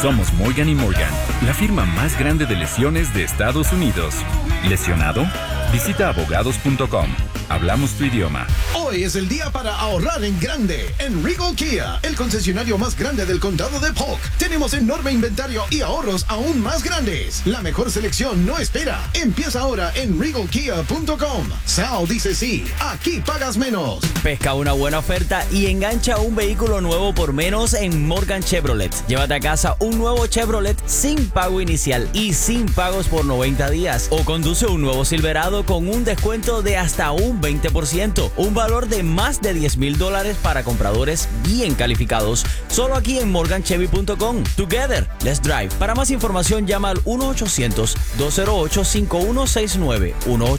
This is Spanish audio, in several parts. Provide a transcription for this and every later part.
Somos Morgan & Morgan, la firma más grande de lesiones de Estados Unidos. ¿Lesionado? Visita abogados.com. Hablamos tu idioma. Hoy es el día para ahorrar en grande. En Regal Kia, el concesionario más grande del condado de Polk, tenemos enorme inventario y ahorros aún más grandes. La mejor selección no espera. Empieza ahora en regalkia.com. Sal dice sí, aquí pagas menos. Pesca una buena oferta y engancha un vehículo nuevo por menos en Morgan Chevrolet. Llévate a casa un nuevo Chevrolet sin pago inicial y sin pagos por 90 días. O conduce un nuevo Silverado con un descuento de hasta un 20%, un valor de más de $10,000 para compradores bien calificados, solo aquí en morganchevy.com. Together, let's drive. Para más información llama al 1-800-208-5169,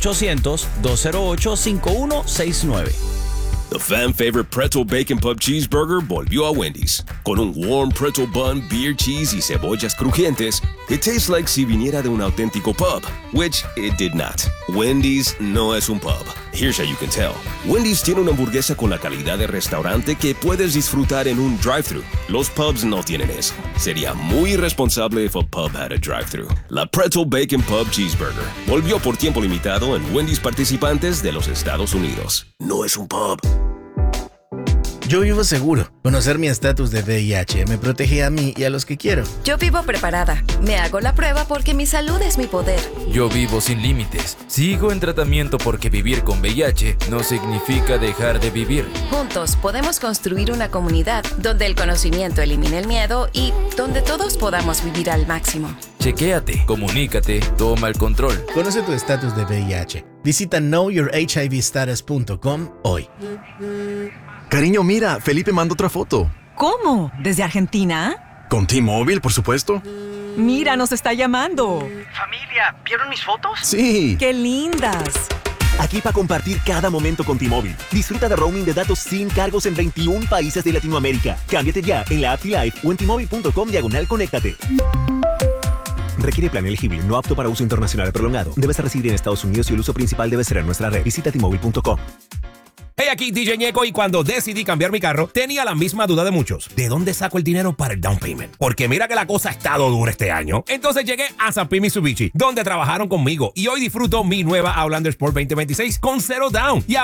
1-800-208-5169. The fan favorite Pretzel Bacon Pub Cheeseburger volvió a Wendy's. Con un warm pretzel bun, beer cheese y cebollas crujientes, it tastes like si viniera de un auténtico pub, which it did not. Wendy's no es un pub. Here's how you can tell. Wendy's tiene una hamburguesa con la calidad de restaurante que puedes disfrutar en un drive-thru. Los pubs no tienen eso. Sería muy irresponsable if a pub had a drive-thru. La Pretzel Bacon Pub Cheeseburger volvió por tiempo limitado en Wendy's participantes de los Estados Unidos. No es un pub. Yo vivo seguro. Conocer mi estatus de VIH me protege a mí y a los que quiero. Yo vivo preparada. Me hago la prueba porque mi salud es mi poder. Yo vivo sin límites. Sigo en tratamiento porque vivir con VIH no significa dejar de vivir. Juntos podemos construir una comunidad donde el conocimiento elimine el miedo y donde todos podamos vivir al máximo. Chequéate, comunícate, toma el control. Conoce tu estatus de VIH. Visita knowyourhivstatus.com hoy. Cariño, mira, Felipe manda otra foto. ¿Cómo? ¿Desde Argentina? Con T-Mobile, por supuesto. Mira, nos está llamando. Familia, ¿vieron mis fotos? Sí. ¡Qué lindas! Aquí para compartir cada momento con T-Mobile. Disfruta de roaming de datos sin cargos en 21 países de Latinoamérica. Cámbiate ya en la app T-Life o en T-Mobile.com/conéctate. Requiere plan elegible, no apto para uso internacional prolongado. Debes residir en Estados Unidos y el uso principal debe ser en nuestra red. Visita T-Mobile.com. Hey, aquí DJ Ñeco, y cuando decidí cambiar mi carro, tenía la misma duda de muchos. ¿De dónde saco el dinero para el down payment? Porque mira que la cosa ha estado dura este año. Entonces llegué a Zampi Mitsubishi, donde trabajaron conmigo, y hoy disfruto mi nueva Outlander Sport 2026 con 0 down. Y